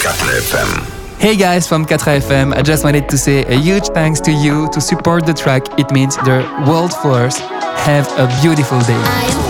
4FM. Hey guys from 4FM, I just wanted to say a huge thanks to you to support the track. It means the world for us. Have a beautiful day.